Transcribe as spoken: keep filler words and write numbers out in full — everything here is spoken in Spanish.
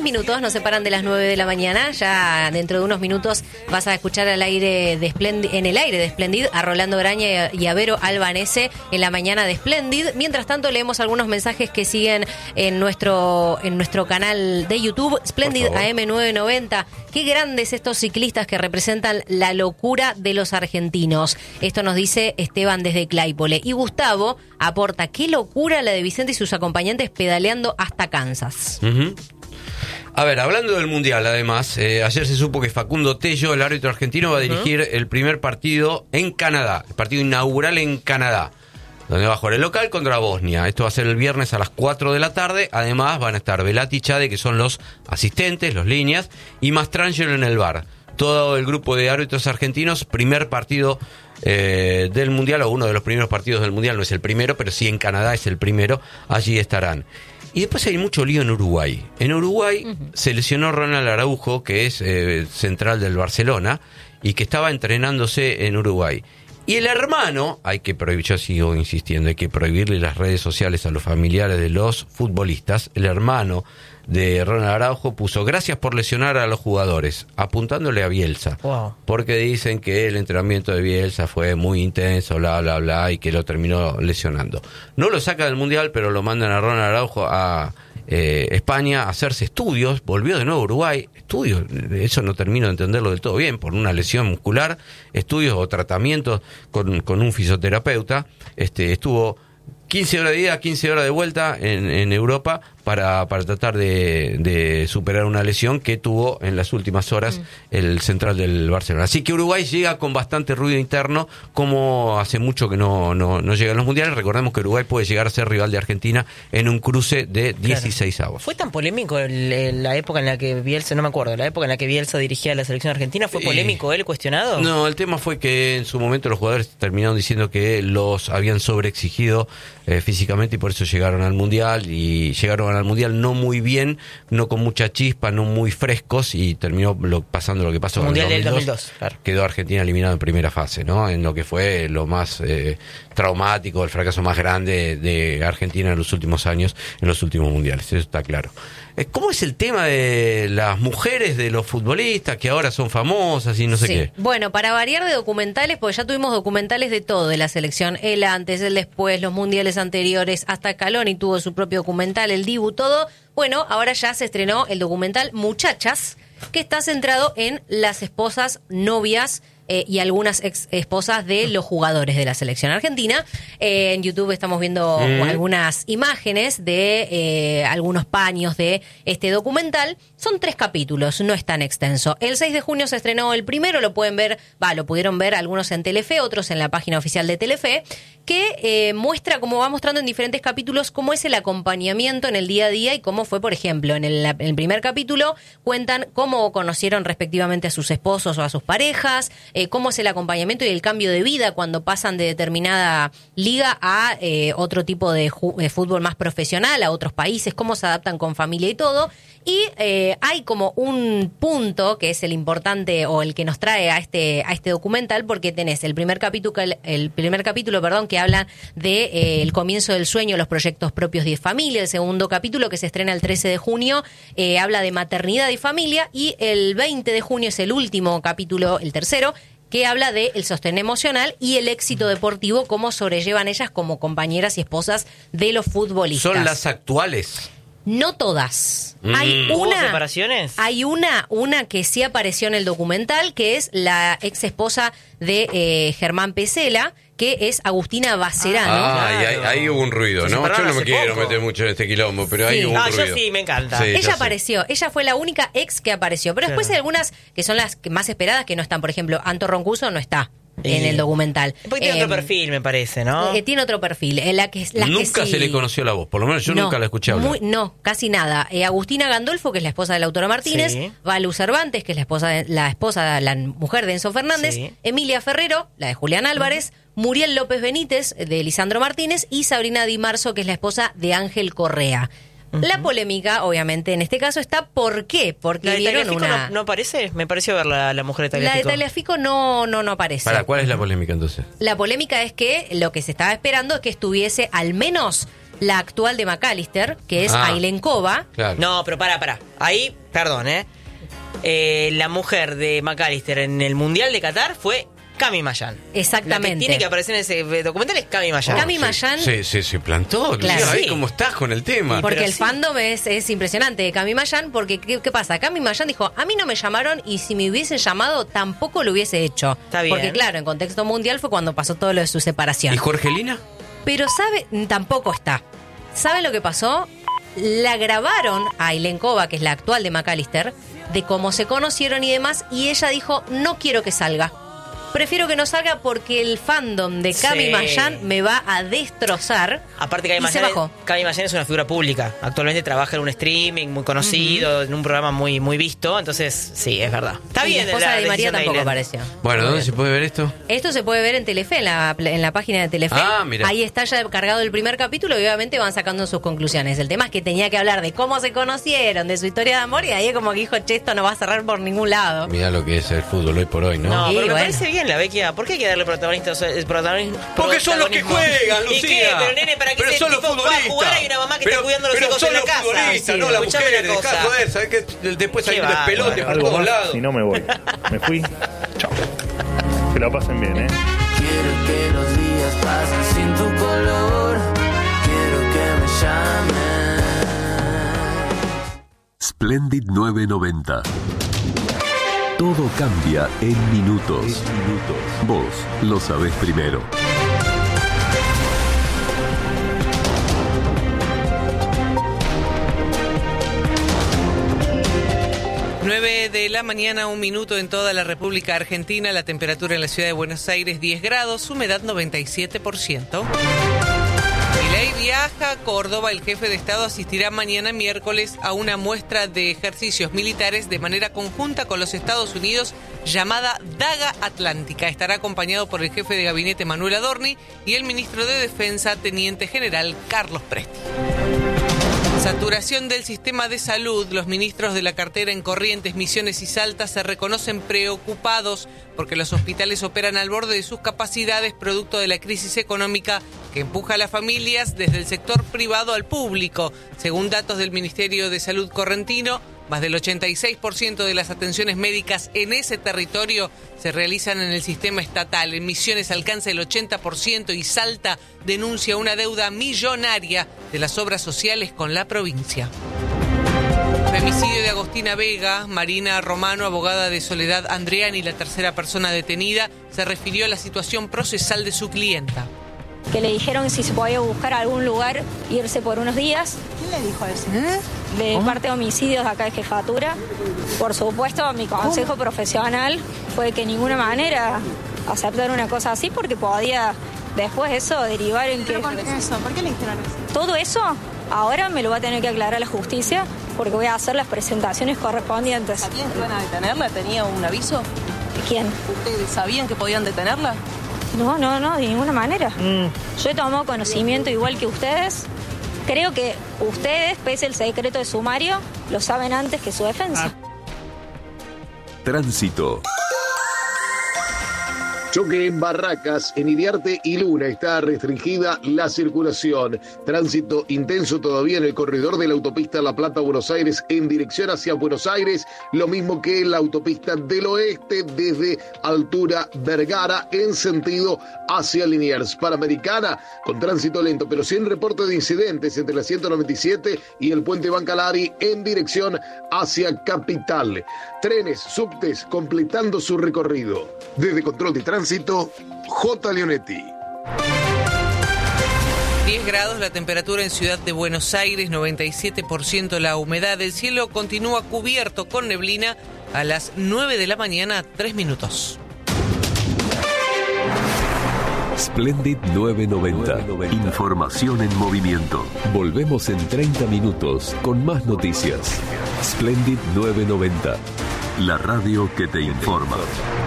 minutos nos separan de las nueve de la mañana. Ya dentro de unos minutos vas a escuchar al aire de Splendid, en el aire de Splendid a Rolando Graña y a Vero Albanese en la mañana de Splendid. Mientras tanto, leemos algunos mensajes que siguen en nuestro, en nuestro canal de YouTube, Splendid A M nueve noventa. Qué grandes estos ciclistas que representan la locura de los argentinos. Esto nos dice Esteban desde Claypole. Y Gustavo aporta, qué locura la de Vicente y sus acompañantes pedaleando hasta Kansas. Uh-huh. A ver, hablando del Mundial, además, eh, ayer se supo que Facundo Tello, el árbitro argentino, va a dirigir uh-huh. el primer partido en Canadá, el partido inaugural en Canadá, donde va a jugar el local contra Bosnia. Esto va a ser el viernes a las cuatro de la tarde. Además van a estar Velati y Chade, que son los asistentes, los líneas, y Mastrangelo en el bar. Todo el grupo de árbitros argentinos, primer partido eh, del Mundial, o uno de los primeros partidos del Mundial, no es el primero, pero sí en Canadá es el primero, allí estarán. Y después hay mucho lío en Uruguay. En Uruguay uh-huh. se lesionó Ronald Araujo, que es eh, central del Barcelona, y que estaba entrenándose en Uruguay. Y el hermano, hay que prohibir, yo sigo insistiendo, hay que prohibirle las redes sociales a los familiares de los futbolistas. El hermano de Ronald Araujo puso gracias por lesionar a los jugadores, apuntándole a Bielsa, wow. porque dicen que el entrenamiento de Bielsa fue muy intenso, bla, bla, bla, y que lo terminó lesionando. No lo saca del Mundial, pero lo mandan a Ronald Araujo a eh, España a hacerse estudios, volvió de nuevo a Uruguay, estudios, eso no termino de entenderlo del todo bien, por una lesión muscular, estudios o tratamientos con, con un fisioterapeuta, este estuvo quince horas de ida, quince horas de vuelta en, en Europa para, para tratar de, de superar una lesión que tuvo en las últimas horas mm. el central del Barcelona. Así que Uruguay llega con bastante ruido interno, como hace mucho que no, no, no llega a los mundiales. Recordemos que Uruguay puede llegar a ser rival de Argentina en un cruce de dieciséis avos. Fue tan polémico el, el, la época en la que Bielsa, no me acuerdo, la época en la que Bielsa dirigía la selección argentina, ¿fue polémico eh, él, cuestionado? No, el tema fue que en su momento los jugadores terminaron diciendo que los habían sobreexigido eh, físicamente y por eso llegaron al mundial, y llegaron al mundial no muy bien, no con mucha chispa, no muy frescos, y terminó lo, pasando lo que pasó en el mundial del dos mil dos, claro. Quedó Argentina eliminado en primera fase, ¿no? En lo que fue lo más eh, traumático, el fracaso más grande de Argentina en los últimos años, en los últimos mundiales, eso está claro. ¿Cómo es el tema de las mujeres de los futbolistas que ahora son famosas y no sé sí. qué? Bueno, para variar de documentales, porque ya tuvimos documentales de todo de la selección, el antes, el después, los mundiales anteriores, hasta Scaloni tuvo su propio documental, el Dibu, todo. Bueno, ahora ya se estrenó el documental Muchachas, que está centrado en las esposas, novias, Eh, y algunas ex esposas de los jugadores de la selección argentina. Eh, en YouTube estamos viendo mm. algunas imágenes de eh, algunos paños de este documental. Son tres capítulos, no es tan extenso. El seis de junio se estrenó el primero, lo pueden ver, va, lo pudieron ver algunos en Telefe, otros en la página oficial de Telefe, que eh, muestra, como va mostrando en diferentes capítulos, cómo es el acompañamiento en el día a día y cómo fue, por ejemplo, en el, en el primer capítulo cuentan cómo conocieron respectivamente a sus esposos o a sus parejas, Eh, cómo es el acompañamiento y el cambio de vida cuando pasan de determinada liga a eh, otro tipo de, ju- de fútbol más profesional, a otros países, cómo se adaptan con familia y todo. Y eh, hay como un punto que es el importante o el que nos trae a este a este documental, porque tenés el primer capítulo el, el primer capítulo perdón que habla de eh, el comienzo del sueño, los proyectos propios de familia. El segundo capítulo, que se estrena el trece de junio, eh, habla de maternidad y familia, y el veinte de junio es el último capítulo, el tercero, que habla de el sostén emocional y el éxito deportivo, cómo sobrellevan ellas como compañeras y esposas de los futbolistas. ¿Son las actuales? No todas. Mm. Hay ¿Hubo una separaciones? Hay una, una que sí apareció en el documental, que es la ex esposa de eh, Germán Pesela, que es Agustina Bacerano. Ah, claro. ahí, ahí hubo un ruido, ¿no? Yo no me quiero poco. meter mucho en este quilombo, pero sí. ahí hubo un ah, ruido. Yo sí, me encanta. Sí, ella apareció, ella fue la única ex que apareció, pero después claro. hay algunas que son las más esperadas que no están. Por ejemplo, Anto Roncuso no está Sí. en el documental. Porque tiene eh, otro perfil, me parece, ¿no? Eh, tiene otro perfil. En la que, la nunca que sí, se le conoció la voz, por lo menos yo no, nunca la escuché hablar. Muy, no, casi nada. Eh, Agustina Gandolfo, que es la esposa de Lautaro Martínez, sí. Valu Cervantes, que es la esposa, de, la esposa, la mujer de Enzo Fernández, sí. Emilia Ferrero, la de Julián Álvarez, uh-huh. Muriel López Benítez, de Lisandro Martínez, y Sabrina Di Marzo, que es la esposa de Ángel Correa. Uh-huh. La polémica, obviamente, en este caso está ¿por qué? Porque ¿La de vieron Tagliafico una... no, no aparece? Me pareció ver la, la mujer de Tagliafico. La de Tagliafico no, no, no aparece. ¿Para cuál es la polémica entonces? La polémica es que lo que se estaba esperando es que estuviese al menos la actual de McAllister, que es Ah. Ailenkova. Claro. No, pero para, para. Ahí, perdón, ¿eh? Eh, La mujer de McAllister en el Mundial de Qatar fue Cami Mayan. Exactamente. La que tiene que aparecer en ese documental es Cami Mayan. Cami Sí, Mayan- Sí, sí, se plantó. Claro. Lucía, ahí Sí. cómo estás con el tema. Porque Pero el sí. fandom es, es impresionante de Cami Mayan, porque ¿qué, qué pasa? Cami Mayan dijo, a mí no me llamaron y si me hubiesen llamado tampoco lo hubiese hecho. Está bien. Porque claro, en contexto mundial fue cuando pasó todo lo de su separación. ¿Y Jorgelina? Pero sabe, tampoco está. ¿Saben lo que pasó? La grabaron a Ailenkova, que es la actual de McAllister, de cómo se conocieron y demás, y ella dijo, no quiero que salga. Prefiero que no salga porque el fandom de Cami Sí. Mayan me va a destrozar. Aparte, Cami Y se Mayan, bajó. Cami Mayan es una figura pública. Actualmente trabaja en un streaming muy conocido, en un programa muy, muy visto. Entonces, sí, es verdad. Está Y bien. la esposa la de Di María decisión de tampoco Ailén. apareció. Bueno, Muy ¿dónde bien. se puede ver esto? Esto se puede ver en Telefe, en la, en la página de Telefe. Ah, mira. Ahí está ya cargado el primer capítulo y obviamente van sacando sus conclusiones. El tema es que tenía que hablar de cómo se conocieron, de su historia de amor, y ahí es como que dijo, che, esto no va a cerrar por ningún lado. Mirá lo que es el fútbol hoy por hoy, ¿no? No, Sí, pero me bueno. parece bien la Vecchia. ¿Por qué hay que darle protagonistas? El protagonismo, Porque son los que juegan, ¿Y Lucía. qué? Pero nene, para que Pero ese son los tipo pueda futbolistas. jugar hay una mamá que Pero- está cuidando a los pero hijos son en la los casa. futbolistas, Sí, no las escuchame mujeres. una Dejá cosa. joder, ¿sabés que después hay Qué un despelote bárbaro. por Algo todos más, lados? si no me voy. Me fui. Chao. Que la pasen bien, ¿eh? Quiero que los días pasen sin tu color. Quiero que me llamen. Splendid nueve noventa. Todo cambia en minutos. Vos lo sabés primero. nueve de la mañana, un minuto en toda la República Argentina. La temperatura en la ciudad de Buenos Aires, diez grados, humedad noventa y siete por ciento. Milei viaja a Córdoba. El jefe de Estado asistirá mañana miércoles a una muestra de ejercicios militares de manera conjunta con los Estados Unidos llamada Daga Atlántica. Estará acompañado por el jefe de gabinete Manuel Adorni y el ministro de Defensa, teniente general Carlos Presti. Saturación del sistema de salud. Los ministros de la cartera en Corrientes, Misiones y Salta se reconocen preocupados porque los hospitales operan al borde de sus capacidades producto de la crisis económica que empuja a las familias desde el sector privado al público. Según datos del Ministerio de Salud correntino, más del ochenta y seis por ciento de las atenciones médicas en ese territorio se realizan en el sistema estatal. En Misiones alcanza el ochenta por ciento y Salta denuncia una deuda millonaria de las obras sociales con la provincia. Femicidio de Agostina Vega. Marina Romano, abogada de Soledad Andreani, la tercera persona detenida, se refirió a la situación procesal de su clienta. Que le dijeron si se podía buscar algún lugar, irse por unos días. ¿Quién le dijo eso? De parte de homicidios de acá de jefatura. Por supuesto, mi consejo profesional fue que de ninguna manera aceptar una cosa así porque podía después eso derivar en que... ¿Pero por qué eso? ¿Por qué le dijeron eso? Todo eso ahora me lo va a tener que aclarar la justicia porque voy a hacer las presentaciones correspondientes. ¿Sabían que iban a detenerla? ¿Tenía un aviso? ¿Quién? ¿Ustedes sabían que podían detenerla? No, no, no, de ninguna manera. Yo he tomado conocimiento igual que ustedes. Creo que ustedes, pese el secreto de sumario, lo saben antes que su defensa. Tránsito. Choque en Barracas, en Iriarte y Luna está restringida la circulación. Tránsito intenso todavía en el corredor de la autopista La Plata-Buenos Aires en dirección hacia Buenos Aires, lo mismo que en la autopista del Oeste desde altura Vergara en sentido hacia Liniers. Panamericana con tránsito lento, pero sin reporte de incidentes entre la ciento noventa y siete y el puente Bancalari en dirección hacia Capital. Trenes, subtes completando su recorrido. Desde Control de Tránsito, J. Leonetti. diez grados la temperatura en Ciudad de Buenos Aires, noventa y siete por ciento la humedad. El cielo continúa cubierto con neblina a las nueve de la mañana, tres minutos. Splendid nueve noventa. Información en movimiento. Volvemos en treinta minutos con más noticias. Splendid nueve noventa. La radio que te informa.